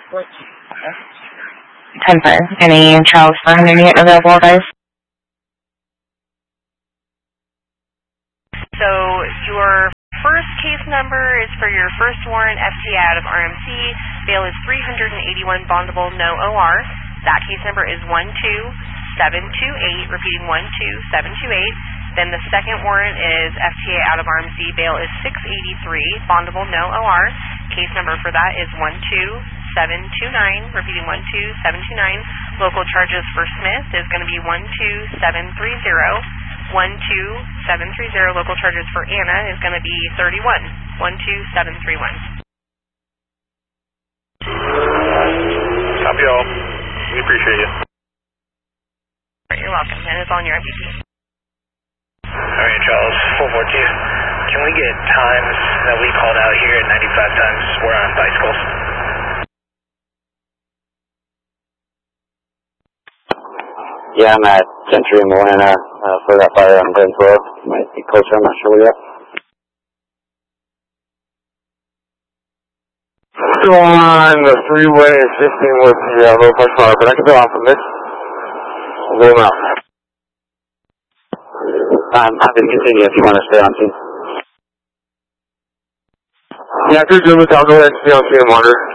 10-4. Any Charles 400 unit available, guys? So your first case number is for your first warrant, FTA out of RMC. Bail is $381, bondable, no OR. That case number is 12728, repeating 12728. Then the second warrant is FTA out of RMC. Bail is $683, bondable, no OR. Case number for that is 12729, repeating 12729. Local charges for Smith is going to be 12730. 12730. Local charges for Anna is going to be 31. 12731. Copy all. We appreciate you. You're welcome. And it's on your FTP. Alright, Charles, 442. Can we get times that we called out here at 95 times we're on bicycles? Yeah, I'm at Century in Moana for that fire on Greensboro. Might be closer, I'm not sure where yet. Still on the freeway assisting with the low pressure fire, but I can go off from this. I'll roll them out. I'm happy to continue if you want to stay on scene. Yeah, if you're good with it, I'll go ahead and stay on scene and monitor.